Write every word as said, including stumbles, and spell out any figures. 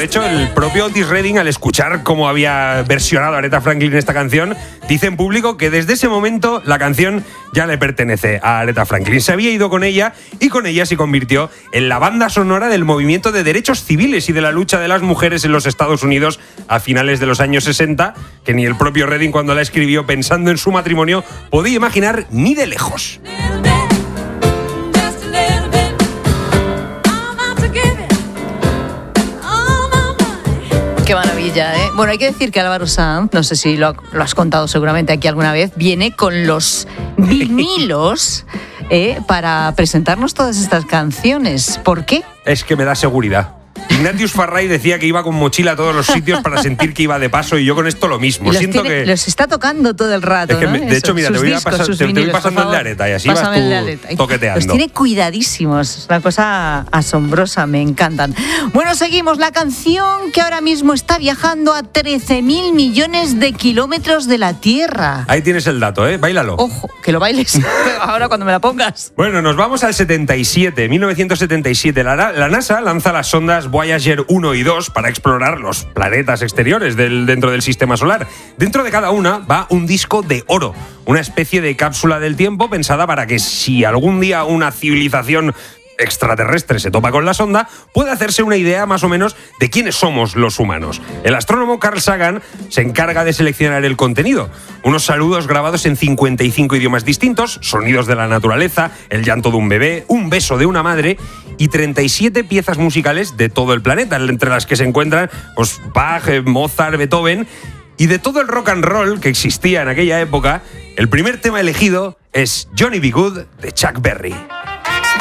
de hecho, el propio Otis Redding, al escuchar cómo había versionado Aretha Franklin esta canción, dice en público que desde ese momento la canción ya le pertenece a Aretha Franklin. Se había ido con ella y con ella se convirtió en la banda sonora del movimiento de derechos civiles y de la lucha de las mujeres en los Estados Unidos a finales de los años sesenta, que ni el propio Redding, cuando la escribió pensando en su matrimonio, podía imaginar ni de lejos. Qué maravilla, ¿eh? Bueno, hay que decir que Álvaro Sanz, no sé si lo, lo has contado seguramente aquí alguna vez, viene con los vinilos eh, para presentarnos todas estas canciones. ¿Por qué? Es que me da seguridad. Ignatius Farray decía que iba con mochila a todos los sitios para sentir que iba de paso, y yo con esto lo mismo. Los, Siento tiene, que los está tocando todo el rato, es que me, ¿no? De hecho, Eso, mira, te voy, discos, a pasar, te, vinilos, te voy pasando el de Aretha y así vas tú toqueteando. Los tiene cuidadísimos, es una cosa asombrosa, me encantan. Bueno, seguimos. La canción que ahora mismo está viajando a trece mil millones de kilómetros de la Tierra. Ahí tienes el dato, ¿eh? Báilalo. Ojo, que lo bailes ahora cuando me la pongas. Bueno, nos vamos al setenta y siete, mil novecientos setenta y siete. La, la NASA lanza las sondas Voyager uno y dos para explorar los planetas exteriores del, dentro del sistema solar. Dentro de cada una va un disco de oro, una especie de cápsula del tiempo pensada para que si algún día una civilización extraterrestre se topa con la sonda, puede hacerse una idea más o menos de quiénes somos los humanos. El astrónomo Carl Sagan se encarga de seleccionar el contenido. Unos saludos grabados en cincuenta y cinco idiomas distintos, sonidos de la naturaleza, el llanto de un bebé, un beso de una madre y treinta y siete piezas musicales de todo el planeta, entre las que se encuentran pues, Bach, Mozart, Beethoven. Y de todo el rock and roll que existía en aquella época, el primer tema elegido es Johnny B. Good de Chuck Berry.